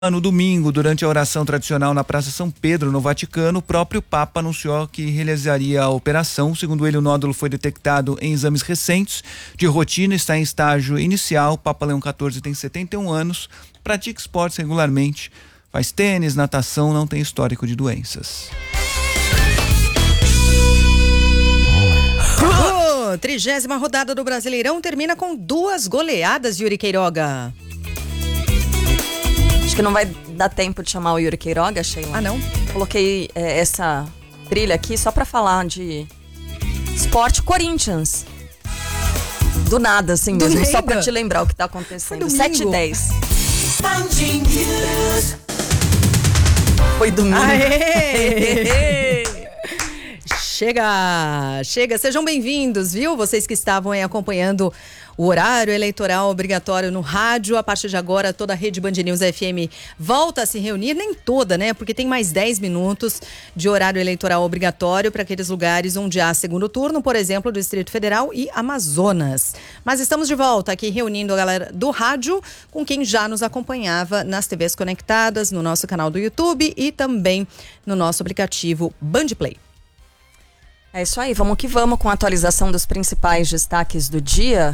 No domingo, durante a oração tradicional na Praça São Pedro, no Vaticano, o próprio Papa anunciou que realizaria a operação. Segundo ele, o nódulo foi detectado em exames recentes de rotina, está em estágio inicial. O Papa Leão XIV tem 71 anos, pratica esportes regularmente, faz tênis, natação, não tem histórico de doenças. 30ª rodada do Brasileirão termina com 2 goleadas, Yuri Queiroga. Acho que não vai dar tempo de chamar o Yuri Queiroga, Sheila. Ah, não? Coloquei essa trilha aqui só pra falar de esporte. Corinthians. Do nada, assim Do mesmo. nada. Só pra te lembrar o que tá acontecendo. 7h10. Foi domingo. Aê! Chega, sejam bem-vindos, viu? Vocês que estavam aí acompanhando o horário eleitoral obrigatório no rádio. A partir de agora, toda a rede Band News FM volta a se reunir, nem toda, né? Porque tem mais 10 minutos de horário eleitoral obrigatório para aqueles lugares onde há segundo turno, por exemplo, Distrito Federal e Amazonas. Mas estamos de volta aqui reunindo a galera do rádio com quem já nos acompanhava nas TVs conectadas, no nosso canal do YouTube e também no nosso aplicativo Band Play. É isso aí, vamos que vamos com a atualização dos principais destaques do dia.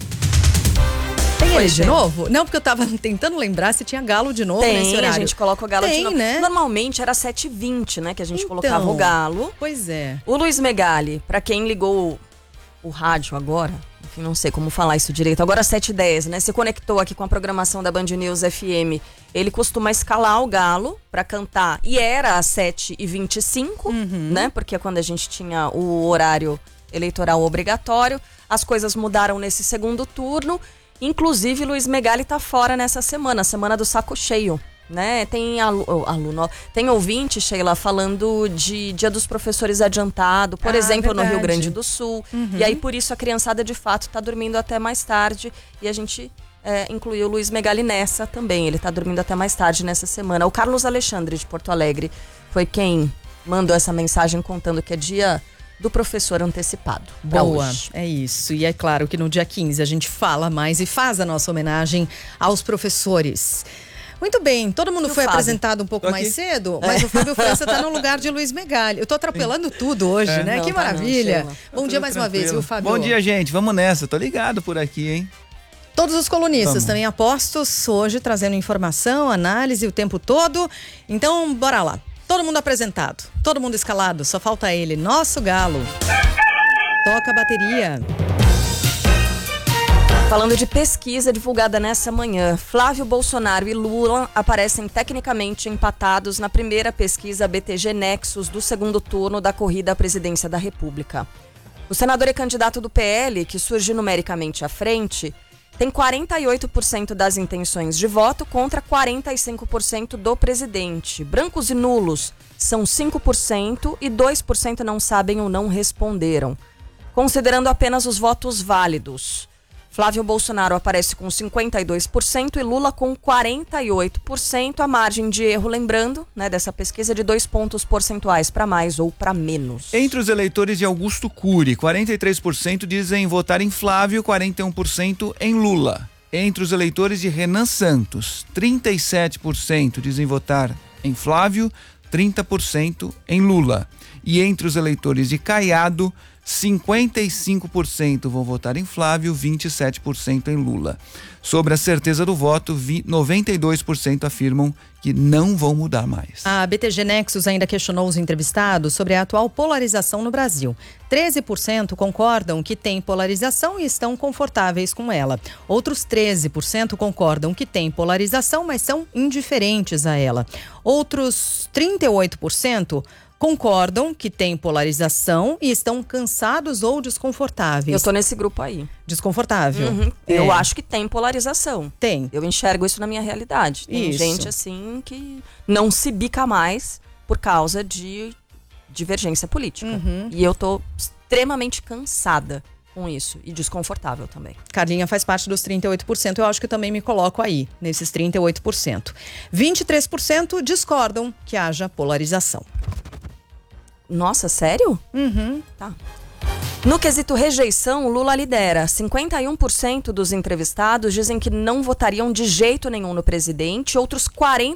Tem ele de novo? Não, porque eu tava tentando lembrar se tinha Galo de novo nesse horário. A gente coloca o Galo de novo. Né? Normalmente era 7h20, né, que a gente colocava o Galo. Pois é. O Luiz Megali, pra quem ligou o rádio agora, enfim, não sei como falar isso direito, agora 7h10, né, se conectou aqui com a programação da Band News FM, ele costuma escalar o Galo pra cantar, e era às 7h25, né, porque é quando a gente tinha o horário eleitoral obrigatório. As coisas mudaram nesse segundo turno. Inclusive, Luiz Megali tá fora nessa semana do saco cheio, né? Tem aluno, tem ouvinte, Sheila, falando de Dia dos Professores adiantado, por exemplo, verdade. no Rio Grande do Sul. E aí, por isso, a criançada, de fato, tá dormindo até mais tarde. E a gente incluiu o Luiz Megali nessa também. Ele tá dormindo até mais tarde nessa semana. O Carlos Alexandre, de Porto Alegre, foi quem mandou essa mensagem contando que é dia do professor antecipado. Boa, hoje. é isso. E é claro que no dia 15 a gente fala mais e faz a nossa homenagem aos professores. Muito bem, todo mundo foi apresentado um pouco mais cedo, mas o Fábio França tá no lugar de Luiz Megali. Eu tô atropelando tudo hoje, né? Não, que tá maravilha. não, Bom dia mais uma vez, viu, Fábio? Bom dia, gente. Vamos nessa. Tô ligado por aqui, hein? Todos os colunistas também apostos hoje, trazendo informação, análise o tempo todo. Então, bora lá. Todo mundo apresentado, todo mundo escalado, só falta ele, nosso Galo. Toca a bateria. Falando de pesquisa divulgada nessa manhã, Flávio Bolsonaro e Lula aparecem tecnicamente empatados na primeira pesquisa BTG Nexus do segundo turno da corrida à presidência da República. O senador e candidato do PL, que surge numericamente à frente, tem 48% das intenções de voto contra 45% do presidente. Brancos e nulos são 5% e 2% não sabem ou não responderam. Considerando apenas os votos válidos, Flávio Bolsonaro aparece com 52% e Lula com 48%. A margem de erro, lembrando, né, dessa pesquisa, de 2 pontos percentuais para mais ou para menos. Entre os eleitores de Augusto Cury, 43% dizem votar em Flávio, 41% em Lula. Entre os eleitores de Renan Santos, 37% dizem votar em Flávio, 30% em Lula. E entre os eleitores de Caiado, 55% vão votar em Flávio, 27% em Lula. Sobre a certeza do voto, 92% afirmam que não vão mudar mais. A BTG Nexus ainda questionou os entrevistados sobre a atual polarização no Brasil. 13% concordam que tem polarização e estão confortáveis com ela. Outros 13% concordam que tem polarização, mas são indiferentes a ela. Outros 38% concordam que tem polarização e estão cansados ou desconfortáveis. Eu tô nesse grupo aí. Desconfortável. Eu acho que tem polarização. Tem. Eu enxergo isso na minha realidade. Tem Isso. gente assim que não se bica mais por causa de divergência política. E eu tô extremamente cansada com isso e desconfortável também. Carlinha faz parte dos 38%, eu acho que eu também me coloco aí, nesses 38%. 23% discordam que haja polarização. Nossa, sério? Uhum. Tá. No quesito rejeição, Lula lidera. 51% dos entrevistados dizem que não votariam de jeito nenhum no presidente. Outros